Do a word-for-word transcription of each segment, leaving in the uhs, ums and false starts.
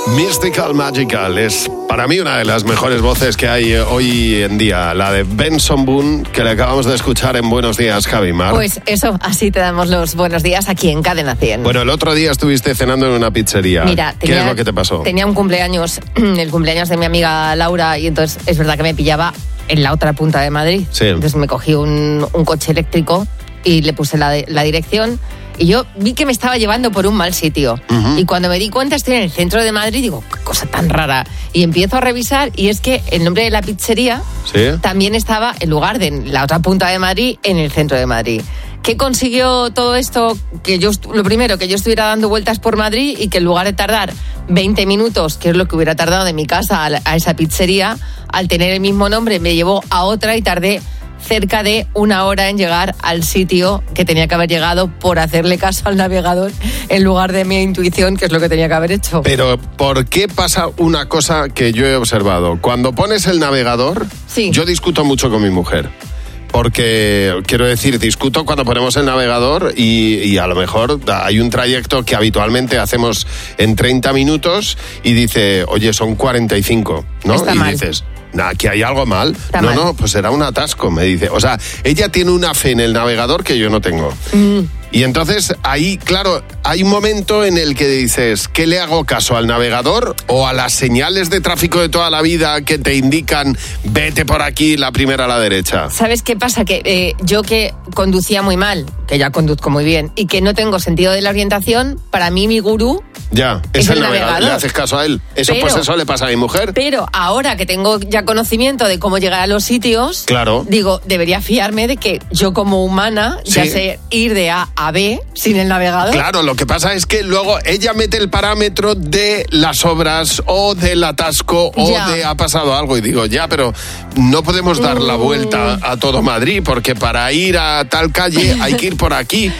Mystical Magical es para mí una de las mejores voces que hay hoy en día, la de Benson Boone, que le acabamos de escuchar en Buenos Días, Javi Mar. Pues eso, así te damos los buenos días aquí en Cadena cien. Bueno, el otro día estuviste cenando en una pizzería. Mira, tenía, ¿qué es lo que te pasó? Tenía un cumpleaños, el cumpleaños de mi amiga Laura, y entonces es verdad que me pillaba en la otra punta de Madrid. Sí. Entonces me cogí un, un coche eléctrico y le puse la, la dirección. Y yo vi que me estaba llevando por un mal sitio. Uh-huh. Y cuando me di cuenta, estoy en el centro de Madrid, digo, qué cosa tan rara. Y empiezo a revisar, y es que el nombre de la pizzería ¿Sí? también estaba en lugar de en la otra punta de Madrid, en el centro de Madrid. ¿Qué consiguió todo esto? Que yo, lo primero, que yo estuviera dando vueltas por Madrid y que en lugar de tardar veinte minutos, que es lo que hubiera tardado de mi casa a, la, a esa pizzería, al tener el mismo nombre, me llevó a otra y tardé cerca de una hora en llegar al sitio que tenía que haber llegado por hacerle caso al navegador en lugar de mi intuición, que es lo que tenía que haber hecho. Pero, ¿por qué pasa una cosa que yo he observado? Cuando pones el navegador, sí. Yo discuto mucho con mi mujer. Porque, quiero decir, discuto cuando ponemos el navegador y, y a lo mejor hay un trayecto que habitualmente hacemos en treinta minutos y dice, oye, son cuarenta y cinco, ¿no? Está y mal. dices, nah, que hay algo mal. Está no, mal. no, pues será un atasco, me dice. O sea, ella tiene una fe en el navegador que yo no tengo. Mm. Y entonces ahí, claro, hay un momento en el que dices, ¿qué le hago caso? ¿Al navegador o a las señales de tráfico de toda la vida que te indican vete por aquí, la primera a la derecha? ¿Sabes qué pasa? Que eh, yo que conducía muy mal, que ya conduzco muy bien, y que no tengo sentido de la orientación, para mí mi gurú Ya, es, es el el navegador. navegador. Le haces caso a él. Eso, Pero- pues eso le pasa a mi mujer. Pero ahora que tengo ya conocimiento de cómo llegar a los sitios, Claro. digo, debería fiarme de que yo como humana ya Sí. sé ir de A a B sin el navegador. Claro, lo que pasa es que luego ella mete el parámetro de las obras o del atasco o Ya. de ha pasado algo y digo, ya, pero no podemos dar la vuelta a todo Madrid porque para ir a tal calle hay que ir por aquí.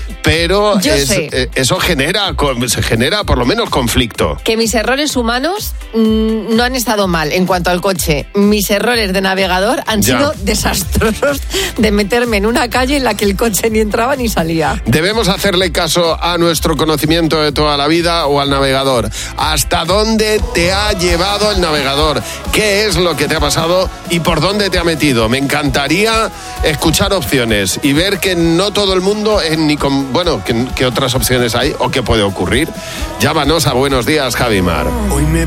Pero Yo es- sé. eh, eso genera, con- se genera por lo menos conflicto. Que mis errores humanos mmm, no han estado mal en cuanto al coche. Mis errores de navegador han Ya. sido desastrosos, de meterme en una calle en la que el coche ni entraba ni salía. ¿Debemos hacerle caso a nuestro conocimiento de toda la vida o al navegador? ¿Hasta dónde te ha llevado el navegador? ¿Qué es lo que te ha pasado y por dónde te ha metido? Me encantaría escuchar opciones y ver que no todo el mundo es ni con... Bueno, ¿qué, qué otras opciones hay o qué puede ocurrir? Llámanos a Buenos Días, Javi Mar. Hoy me